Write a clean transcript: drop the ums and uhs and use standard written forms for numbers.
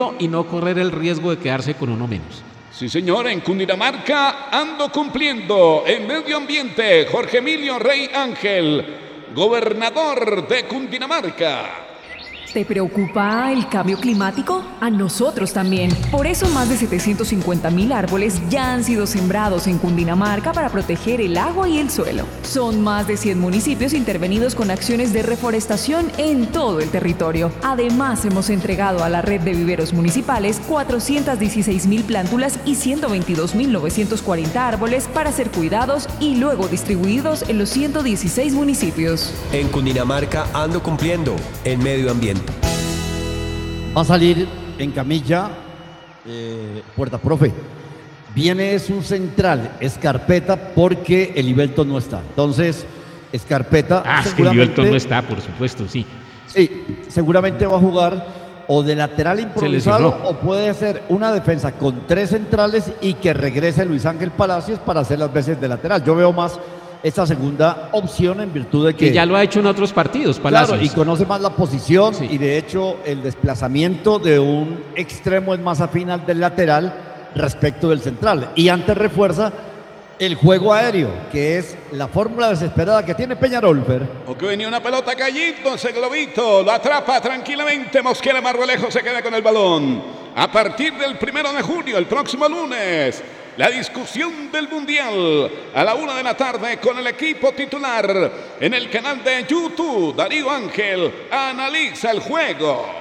y no correr el riesgo de quedarse con uno menos. Sí, señor, en Cundinamarca ando cumpliendo. En medio ambiente, Jorge Emilio Rey Ángel, gobernador de Cundinamarca. ¿Te preocupa el cambio climático? A nosotros también. Por eso más de 750.000 árboles ya han sido sembrados en Cundinamarca para proteger el agua y el suelo. Son más de 100 municipios intervenidos con acciones de reforestación en todo el territorio. Además, hemos entregado a la red de viveros municipales 416.000 plántulas y 122.940 árboles para ser cuidados y luego distribuidos en los 116 municipios. En Cundinamarca ando cumpliendo en medio ambiente. Va a salir en camilla Puerta Profe. Viene es un central, Escarpeta, porque el Ibelton no está. Entonces, Escarpeta Es que el Ibelton no está, por supuesto, sí. Sí, seguramente va a jugar o de lateral improvisado o puede ser una defensa con 3 centrales y que regrese Luis Ángel Palacios para hacer las veces de lateral. Yo veo más esta segunda opción en virtud de que ya lo ha hecho en otros partidos, Palacios. Claro, y conoce más la posición, sí. Y de hecho el desplazamiento de un extremo es más afín al del lateral respecto del central. Y antes refuerza el juego aéreo, que es la fórmula desesperada que tiene Peñarol. O que venía una pelota Gallito, ese globito, lo atrapa tranquilamente, Mosquera Marruelejo se queda con el balón. A partir del 1 de junio, el próximo lunes, la discusión del Mundial a la 1 de la tarde con el equipo titular en el canal de YouTube. Darío Ángel analiza el juego.